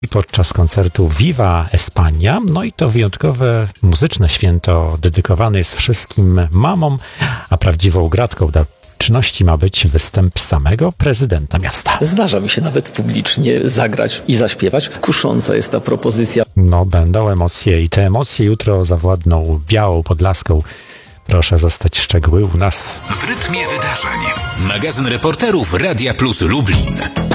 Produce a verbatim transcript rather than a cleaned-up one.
podczas koncertu Viva Espania. No i to wyjątkowe muzyczne święto dedykowane jest wszystkim mamom, a prawdziwą gratką dla czynności ma być występ samego prezydenta miasta. Zdarza mi się nawet publicznie zagrać i zaśpiewać. Kusząca jest ta propozycja. No, będą emocje i te emocje jutro zawładną Białą Podlaską. Proszę zostać szczegóły u nas. W rytmie wydarzeń. Magazyn reporterów Radia Plus Lublin.